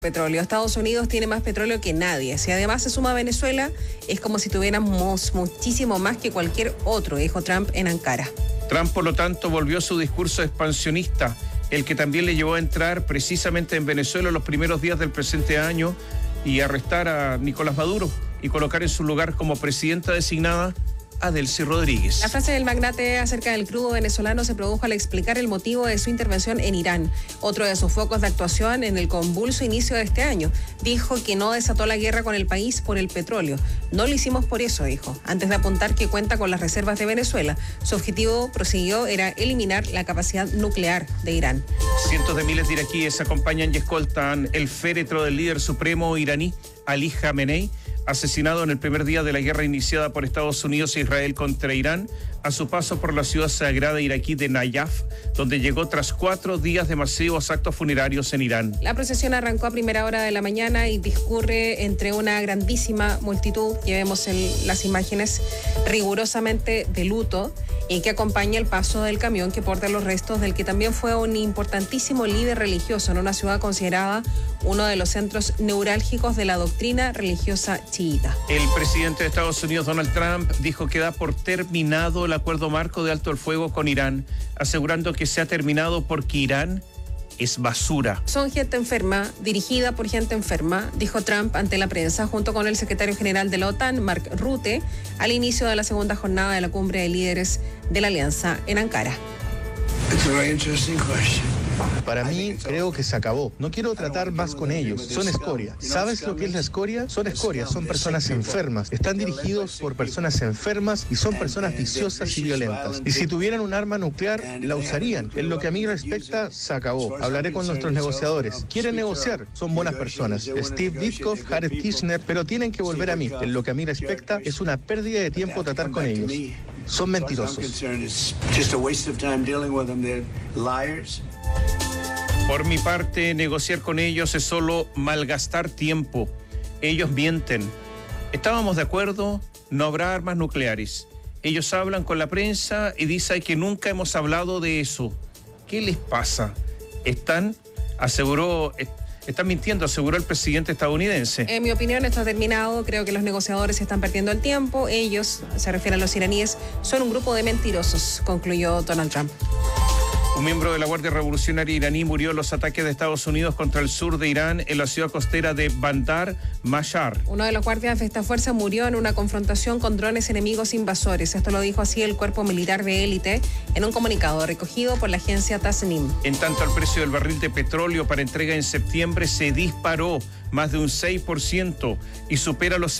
Petróleo. Estados Unidos tiene más petróleo que nadie. Si además se suma Venezuela, es como si tuviéramos muchísimo más que cualquier otro, dijo Trump en Ankara. Trump, por lo tanto, volvió a su discurso expansionista, el que también le llevó a entrar precisamente en Venezuela los primeros días del presente año y arrestar a Nicolás Maduro y colocar en su lugar como presidenta designada a Delcy Rodríguez. La frase del magnate acerca del crudo venezolano se produjo al explicar el motivo de su intervención en Irán, otro de sus focos de actuación en el convulso inicio de este año. Dijo que no desató la guerra con el país por el petróleo. No lo hicimos por eso, dijo, antes de apuntar que cuenta con las reservas de Venezuela. Su objetivo, prosiguió, era eliminar la capacidad nuclear de Irán. Cientos de miles de iraquíes acompañan y escoltan el féretro del líder supremo iraní, Ali Khamenei, asesinado en el primer día de la guerra iniciada por Estados Unidos e Israel contra Irán, a su paso por la ciudad sagrada iraquí de Nayaf, donde llegó tras 4 días de masivos actos funerarios en Irán. La procesión arrancó a primera hora de la mañana y discurre entre una grandísima multitud, que vemos en las imágenes, rigurosamente de luto, y que acompaña el paso del camión que porta los restos del que también fue un importantísimo líder religioso en una ciudad considerada uno de los centros neurálgicos de la doctrina religiosa chiita. El presidente de Estados Unidos, Donald Trump, dijo que da por terminado el acuerdo marco de alto el fuego con Irán, asegurando que se ha terminado porque Irán es basura. Son gente enferma, dirigida por gente enferma, dijo Trump ante la prensa, junto con el secretario general de la OTAN, Mark Rutte, al inicio de la segunda jornada de la cumbre de líderes de la alianza en Ankara. Para mí, creo que se acabó. No quiero tratar más con ellos. Son escoria. ¿Sabes lo que es la escoria? Son escoria. Son personas enfermas. Están dirigidos por personas enfermas y son personas viciosas y violentas. Y si tuvieran un arma nuclear, la usarían. En lo que a mí respecta, se acabó. Hablaré con nuestros negociadores. Quieren negociar. Son buenas personas. Steve Witkoff, Jared Kushner, pero tienen que volver a mí. En lo que a mí respecta, es una pérdida de tiempo tratar con ellos. Son mentirosos. Por mi parte, negociar con ellos es solo malgastar tiempo. Ellos mienten. Estábamos de acuerdo, no habrá armas nucleares. Ellos hablan con la prensa y dicen que nunca hemos hablado de eso. ¿Qué les pasa? Están mintiendo, aseguró el presidente estadounidense. En mi opinión, esto ha terminado. Creo que los negociadores están perdiendo el tiempo. Ellos, se refieren a los iraníes, son un grupo de mentirosos, concluyó Donald Trump. Un miembro de la Guardia Revolucionaria iraní murió en los ataques de Estados Unidos contra el sur de Irán en la ciudad costera de Bandar Mashar. Uno de los guardias de esta fuerza murió en una confrontación con drones enemigos invasores. Esto lo dijo así el cuerpo militar de élite en un comunicado recogido por la agencia Tasnim. En tanto, el precio del barril de petróleo para entrega en septiembre se disparó más de un 6% y supera los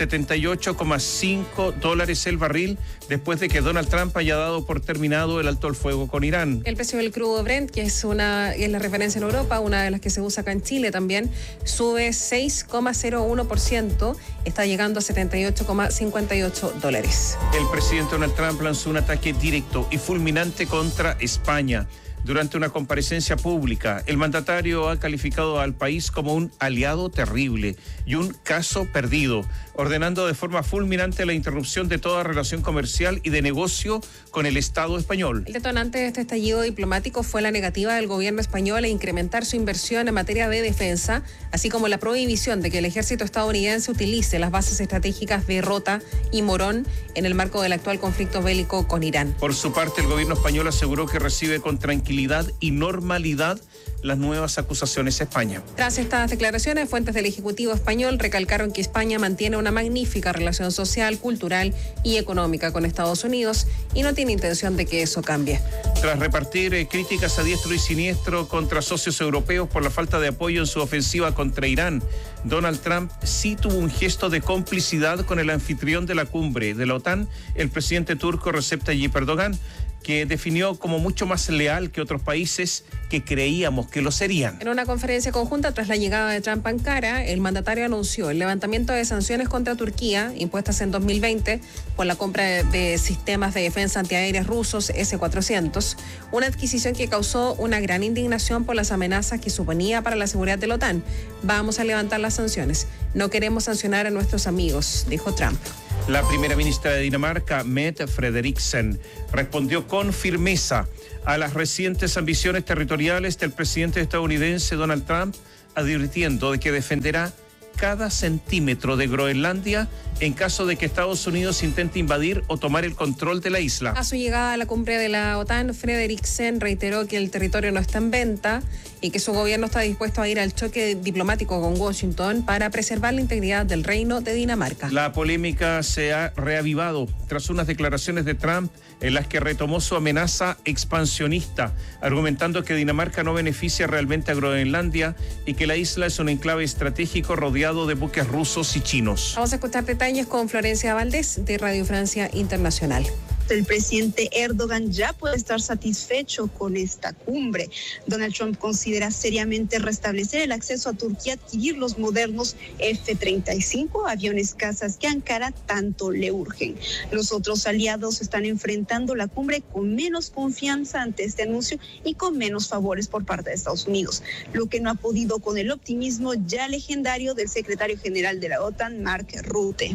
$78,5 el barril después de que Donald Trump haya dado por terminado el alto el fuego con Irán. El precio del crudo Brent, que es la referencia en Europa, una de las que se usa acá en Chile también, sube 6,01%, está llegando a $78,58. El presidente Donald Trump lanzó un ataque directo y fulminante contra España. Durante una comparecencia pública, el mandatario ha calificado al país como un aliado terrible y un caso perdido, ordenando de forma fulminante la interrupción de toda relación comercial y de negocio con el Estado español. El detonante de este estallido diplomático fue la negativa del gobierno español a incrementar su inversión en materia de defensa, así como la prohibición de que el ejército estadounidense utilice las bases estratégicas de Rota y Morón en el marco del actual conflicto bélico con Irán. Por su parte, el gobierno español aseguró que recibe con tranquilidad y normalidad las nuevas acusaciones a España. Tras estas declaraciones, fuentes del Ejecutivo español recalcaron que España mantiene una magnífica relación social, cultural y económica con Estados Unidos y no tiene intención de que eso cambie. Tras repartir críticas a diestro y siniestro contra socios europeos por la falta de apoyo en su ofensiva contra Irán, Donald Trump sí tuvo un gesto de complicidad con el anfitrión de la cumbre de la OTAN, el presidente turco Recep Tayyip Erdogan, que definió como mucho más leal que otros países que creíamos que lo serían. En una conferencia conjunta tras la llegada de Trump a Ankara, el mandatario anunció el levantamiento de sanciones contra Turquía, impuestas en 2020 por la compra de sistemas de defensa antiaéreas rusos S-400, una adquisición que causó una gran indignación por las amenazas que suponía para la seguridad de la OTAN. Vamos a levantar las sanciones. No queremos sancionar a nuestros amigos, dijo Trump. La primera ministra de Dinamarca, Mette Frederiksen, respondió con firmeza a las recientes ambiciones territoriales del presidente estadounidense Donald Trump advirtiendo de que defenderá cada centímetro de Groenlandia en caso de que Estados Unidos intente invadir o tomar el control de la isla. A su llegada a la cumbre de la OTAN, Frederiksen reiteró que el territorio no está en venta y que su gobierno está dispuesto a ir al choque diplomático con Washington para preservar la integridad del reino de Dinamarca. La polémica se ha reavivado tras unas declaraciones de Trump en las que retomó su amenaza expansionista, argumentando que Dinamarca no beneficia realmente a Groenlandia y que la isla es un enclave estratégico rodeado de buques rusos y chinos. Vamos a escuchar detalles con Florencia Valdés de Radio Francia Internacional. El presidente Erdogan ya puede estar satisfecho con esta cumbre. Donald Trump considera seriamente restablecer el acceso a Turquía a adquirir los modernos F-35, aviones cazas que Ankara tanto le urgen. Los otros aliados están enfrentando la cumbre con menos confianza ante este anuncio y con menos favores por parte de Estados Unidos, lo que no ha podido con el optimismo ya legendario del secretario general de la OTAN, Mark Rutte.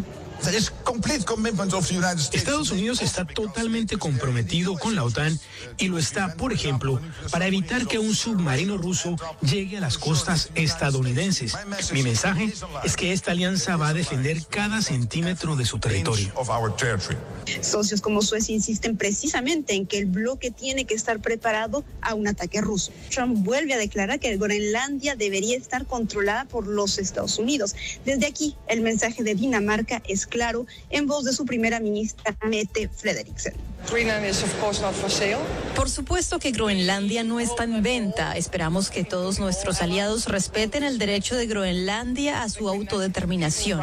Estados Unidos está totalmente comprometido con la OTAN y lo está, por ejemplo, para evitar que un submarino ruso llegue a las costas estadounidenses. Mi mensaje es que esta alianza va a defender cada centímetro de su territorio. Socios como Suecia insisten precisamente en que el bloque tiene que estar preparado a un ataque ruso. Trump vuelve a declarar que Groenlandia debería estar controlada por los Estados Unidos. Desde aquí, el mensaje de Dinamarca es claro en voz de su primera ministra, Mette Frederiksen. Por supuesto que Groenlandia no está en venta. Esperamos que todos nuestros aliados respeten el derecho de Groenlandia a su autodeterminación.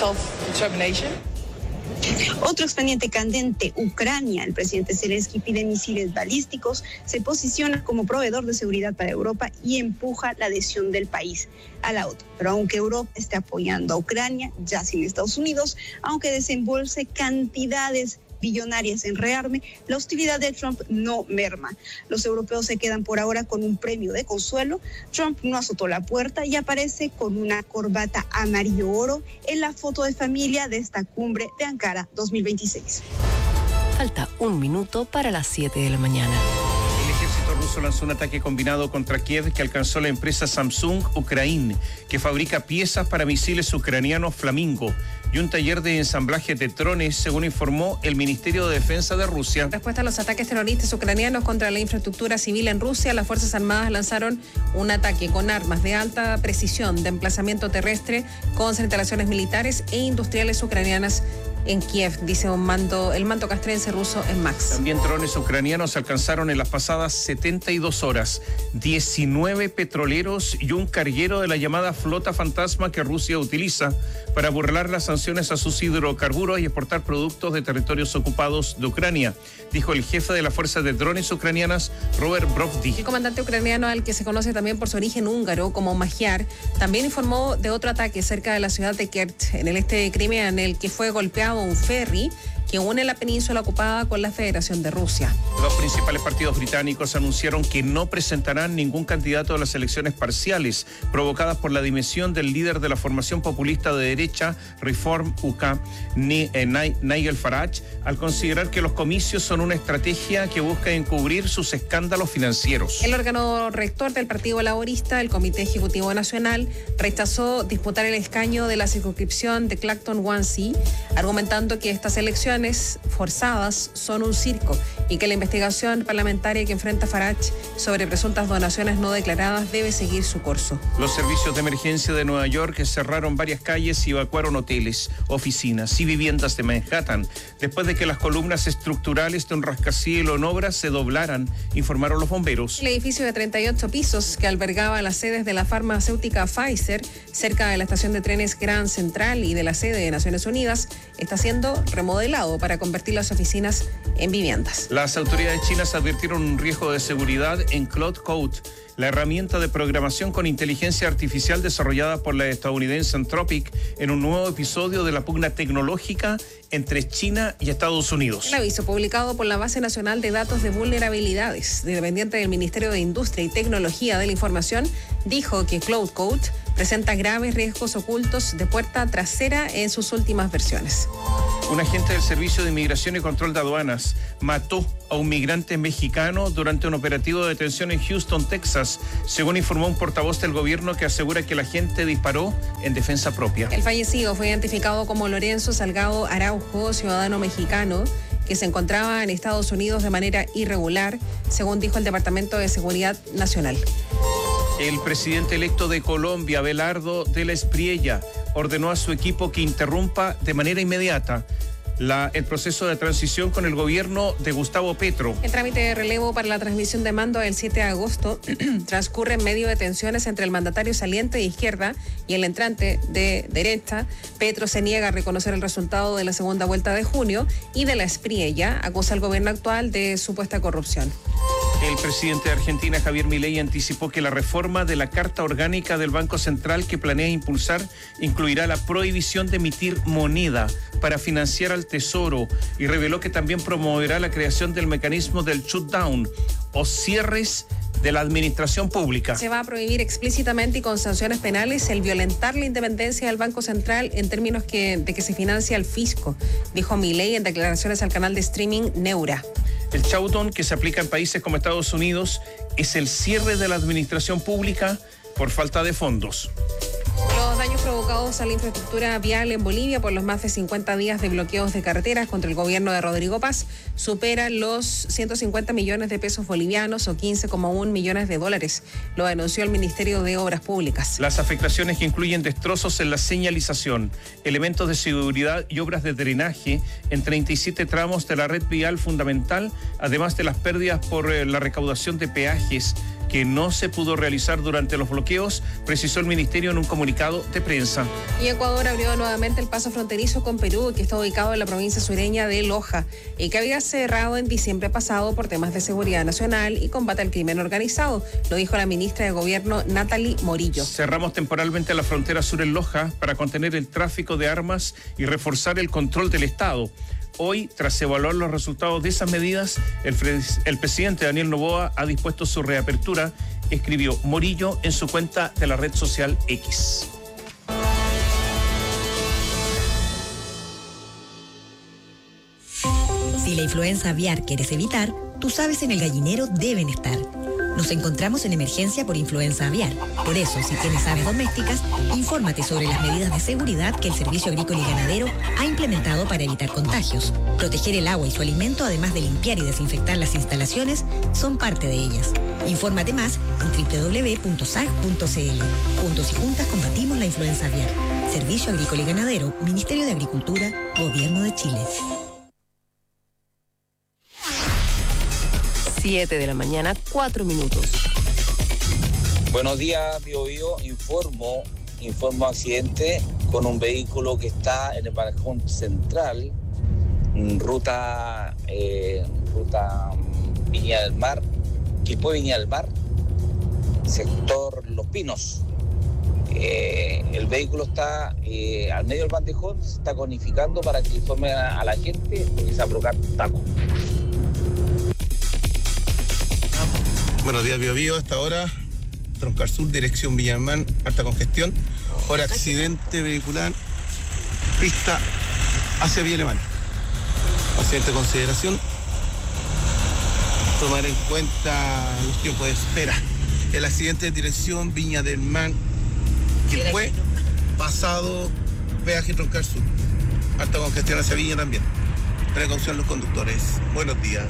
Otro expediente candente, Ucrania. El presidente Zelensky pide misiles balísticos, se posiciona como proveedor de seguridad para Europa y empuja la adhesión del país a la OTAN. Pero aunque Europa esté apoyando a Ucrania, ya sin Estados Unidos, aunque desembolse cantidades billonarias en rearme, la hostilidad de Trump no merma. Los europeos se quedan por ahora con un premio de consuelo. Trump no azotó la puerta y aparece con una corbata amarillo oro en la foto de familia de esta cumbre de Ankara 2026. Falta un minuto para las 7 de la mañana. El ejército ruso lanzó un ataque combinado contra Kiev que alcanzó la empresa Samsung Ukraine, que fabrica piezas para misiles ucranianos Flamingo, y un taller de ensamblaje de drones, según informó el Ministerio de Defensa de Rusia. En respuesta a los ataques terroristas ucranianos contra la infraestructura civil en Rusia, las Fuerzas Armadas lanzaron un ataque con armas de alta precisión de emplazamiento terrestre contra instalaciones militares e industriales ucranianas en Kiev, dice el mando castrense ruso en Max. También drones ucranianos alcanzaron en las pasadas 72 horas 19 petroleros y un carguero de la llamada flota fantasma que Rusia utiliza para burlar las sanciones a sus hidrocarburos y exportar productos de territorios ocupados de Ucrania, dijo el jefe de las fuerzas de drones ucranianas, Robert Brovdi. El comandante ucraniano, al que se conoce también por su origen húngaro como Magyar, también informó de otro ataque cerca de la ciudad de Kerch, en el este de Crimea, en el que fue golpeado un ferry que une la península ocupada con la Federación de Rusia. Los principales partidos británicos anunciaron que no presentarán ningún candidato a las elecciones parciales provocadas por la dimisión del líder de la formación populista de derecha Reform UK, Nigel Farage, al considerar que los comicios son una estrategia que busca encubrir sus escándalos financieros. El órgano rector del Partido Laborista, el Comité Ejecutivo Nacional, rechazó disputar el escaño de la circunscripción de Clacton-on-Sea, argumentando que estas elecciones forzadas son un circo y que la investigación parlamentaria que enfrenta Farage sobre presuntas donaciones no declaradas debe seguir su curso. Los servicios de emergencia de Nueva York cerraron varias calles y evacuaron hoteles, oficinas y viviendas de Manhattan después de que las columnas estructurales de un rascacielos en obras se doblaran, informaron los bomberos. El edificio de 38 pisos que albergaba las sedes de la farmacéutica Pfizer cerca de la estación de trenes Grand Central y de la sede de Naciones Unidas está siendo remodelado para convertir las oficinas en viviendas. Las autoridades chinas advirtieron un riesgo de seguridad en Cloud Code, la herramienta de programación con inteligencia artificial desarrollada por la estadounidense Anthropic en un nuevo episodio de la pugna tecnológica entre China y Estados Unidos. El aviso publicado por la Base Nacional de Datos de Vulnerabilidades, dependiente del Ministerio de Industria y Tecnología de la Información, dijo que Cloud Code presenta graves riesgos ocultos de puerta trasera en sus últimas versiones. Un agente del Servicio de Inmigración y Control de Aduanas mató a un migrante mexicano durante un operativo de detención en Houston, Texas, según informó un portavoz del gobierno que asegura que el agente disparó en defensa propia. El fallecido fue identificado como Lorenzo Salgado Araujo, ciudadano mexicano, que se encontraba en Estados Unidos de manera irregular, según dijo el Departamento de Seguridad Nacional. El presidente electo de Colombia, Abelardo de la Espriella, ordenó a su equipo que interrumpa de manera inmediata el proceso de transición con el gobierno de Gustavo Petro. El trámite de relevo para la transmisión de mando del 7 de agosto transcurre en medio de tensiones entre el mandatario saliente de izquierda y el entrante de derecha. Petro se niega a reconocer el resultado de la segunda vuelta de junio y de la Espriella acusa al gobierno actual de supuesta corrupción. El presidente de Argentina, Javier Milei, anticipó que la reforma de la Carta Orgánica del Banco Central que planea impulsar incluirá la prohibición de emitir moneda para financiar al Tesoro y reveló que también promoverá la creación del mecanismo del shutdown o cierres de la administración pública. Se va a prohibir explícitamente y con sanciones penales el violentar la independencia del Banco Central en términos de que se financia al fisco, dijo Milei en declaraciones al canal de streaming Neura. El shutdown que se aplica en países como Estados Unidos es el cierre de la administración pública por falta de fondos. Los daños provocados a la infraestructura vial en Bolivia por los más de 50 días de bloqueos de carreteras contra el gobierno de Rodrigo Paz superan los 150 millones de pesos bolivianos o 15,1 millones de dólares, lo anunció el Ministerio de Obras Públicas. Las afectaciones que incluyen destrozos en la señalización, elementos de seguridad y obras de drenaje en 37 tramos de la red vial fundamental, además de las pérdidas por la recaudación de peajes que no se pudo realizar durante los bloqueos, precisó el ministerio en un comunicado de prensa. Y Ecuador abrió nuevamente el paso fronterizo con Perú, que está ubicado en la provincia sureña de Loja, y que había cerrado en diciembre pasado por temas de seguridad nacional y combate al crimen organizado, lo dijo la ministra de Gobierno, Natalie Morillo. Cerramos temporalmente la frontera sur en Loja para contener el tráfico de armas y reforzar el control del Estado. Hoy, tras evaluar los resultados de esas medidas, el presidente Daniel Noboa ha dispuesto su reapertura, escribió Morillo en su cuenta de la red social X. Si la influenza aviar quieres evitar, tus aves en el gallinero deben estar. Nos encontramos en emergencia por influenza aviar. Por eso, si tienes aves domésticas, infórmate sobre las medidas de seguridad que el Servicio Agrícola y Ganadero ha implementado para evitar contagios. Proteger el agua y su alimento, además de limpiar y desinfectar las instalaciones, son parte de ellas. Infórmate más en www.sag.cl. Juntos y juntas combatimos la influenza aviar. Servicio Agrícola y Ganadero, Ministerio de Agricultura, Gobierno de Chile. 7 de la mañana, 4 minutos. Buenos días, Bio Bio. Informo accidente con un vehículo que está en el Parajón Central, ruta Viña del Mar, Quilpué Viña del Mar, sector Los Pinos. El vehículo está al medio del bandejón, se está conificando para que informe a la gente porque se va a provocar taco. Buenos días, Bio Bio. Hasta ahora, Troncal Sur, dirección Villamán, alta congestión. Por accidente vehicular, pista hacia Vía Alemana. Paciente de consideración. Tomar en cuenta los tiempos de espera. El accidente de dirección Viña del Mar, Quilpué, pasado peaje Troncal Sur. Alta congestión hacia Viña también. Precaución los conductores. Buenos días.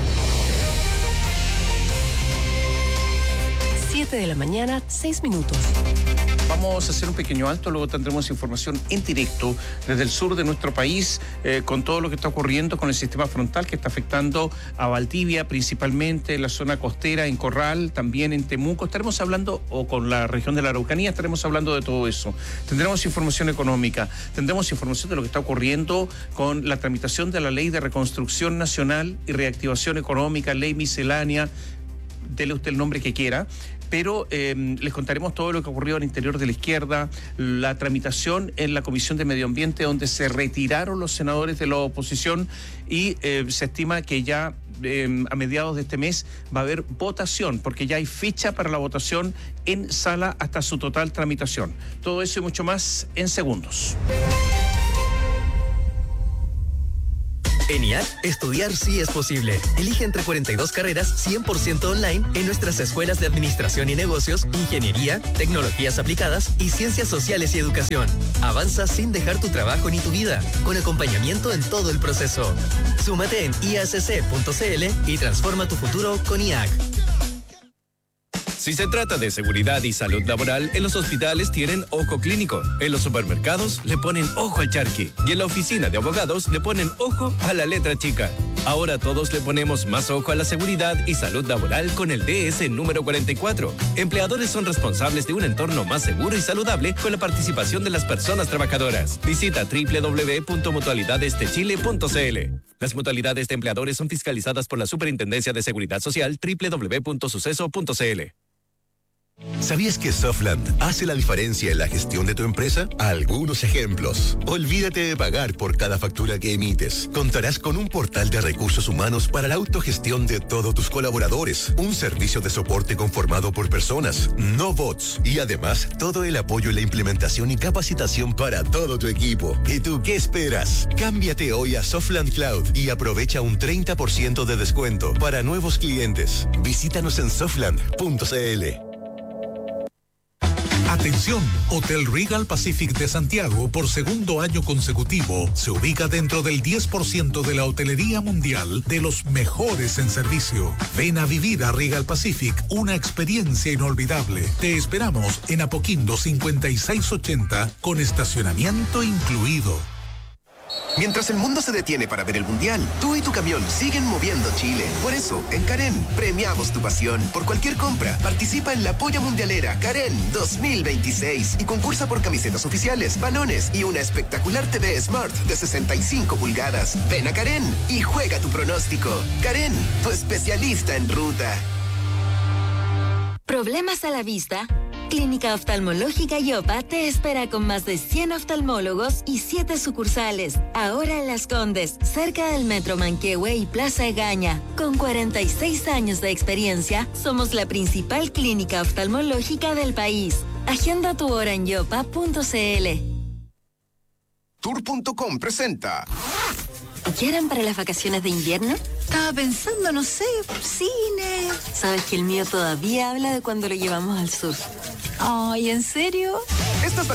7 de la mañana, 6 minutos. Vamos a hacer un pequeño alto, luego tendremos información en directo desde el sur de nuestro país con todo lo que está ocurriendo con el sistema frontal que está afectando a Valdivia, principalmente en la zona costera, en Corral, también en Temuco. Estaremos hablando, o con la región de la Araucanía, estaremos hablando de todo eso. Tendremos información económica, tendremos información de lo que está ocurriendo con la tramitación de la Ley de Reconstrucción Nacional y Reactivación Económica, ley miscelánea, dele usted el nombre que quiera, pero les contaremos todo lo que ocurrió al interior de la izquierda, la tramitación en la Comisión de Medio Ambiente, donde se retiraron los senadores de la oposición y se estima que ya a mediados de este mes va a haber votación, porque ya hay fecha para la votación en sala hasta su total tramitación. Todo eso y mucho más en segundos. En IAC, estudiar sí es posible. Elige entre 42 carreras 100% online en nuestras escuelas de Administración y Negocios, Ingeniería, Tecnologías Aplicadas y Ciencias Sociales y Educación. Avanza sin dejar tu trabajo ni tu vida, con acompañamiento en todo el proceso. Súmate en iacc.cl y transforma tu futuro con IAC. Si se trata de seguridad y salud laboral, en los hospitales tienen ojo clínico, en los supermercados le ponen ojo al charqui y en la oficina de abogados le ponen ojo a la letra chica. Ahora todos le ponemos más ojo a la seguridad y salud laboral con el DS número 44. Empleadores son responsables de un entorno más seguro y saludable con la participación de las personas trabajadoras. Visita www.mutualidadesdechile.cl. Las mutualidades de empleadores son fiscalizadas por la Superintendencia de Seguridad Social, www.suceso.cl. ¿Sabías que Softland hace la diferencia en la gestión de tu empresa? Algunos ejemplos. Olvídate de pagar por cada factura que emites. Contarás con un portal de recursos humanos para la autogestión de todos tus colaboradores. Un servicio de soporte conformado por personas, no bots. Y además, todo el apoyo en la implementación y capacitación para todo tu equipo. ¿Y tú qué esperas? Cámbiate hoy a Softland Cloud y aprovecha un 30% de descuento para nuevos clientes. Visítanos en softland.cl. Atención, Hotel Regal Pacific de Santiago, por segundo año consecutivo, se ubica dentro del 10% de la hotelería mundial de los mejores en servicio. Ven a vivir a Regal Pacific una experiencia inolvidable. Te esperamos en Apoquindo 5680 con estacionamiento incluido. Mientras el mundo se detiene para ver el Mundial, tú y tu camión siguen moviendo Chile. Por eso, en Karen, premiamos tu pasión. Por cualquier compra, participa en la Polla Mundialera Karen 2026 y concursa por camisetas oficiales, balones y una espectacular TV Smart de 65 pulgadas. Ven a Karen y juega tu pronóstico. Karen, tu especialista en ruta. ¿Problemas a la vista? Clínica Oftalmológica Yopa te espera con más de 100 oftalmólogos y 7 sucursales. Ahora en Las Condes, cerca del Metro Manquehue y Plaza Egaña. Con 46 años de experiencia, somos la principal clínica oftalmológica del país. Agenda tu hora en yopa.cl. Tour.com presenta. ¿Quieren para las vacaciones de invierno? Estaba pensando, no sé, cine. Sabes que el mío todavía habla de cuando lo llevamos al sur. Ay, ¿en serio? Estas